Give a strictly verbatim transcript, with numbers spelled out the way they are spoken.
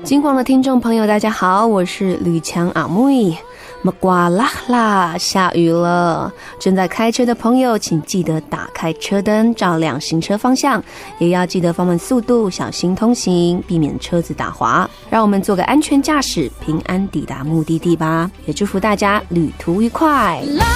金广的听众朋友大家好，我是吕强阿妹。么刮啦啦，下雨了，正在开车的朋友请记得打开车灯，照亮行车方向，也要记得放慢速度，小心通行，避免车子打滑。让我们做个安全驾驶，平安抵达目的地吧。也祝福大家旅途愉快。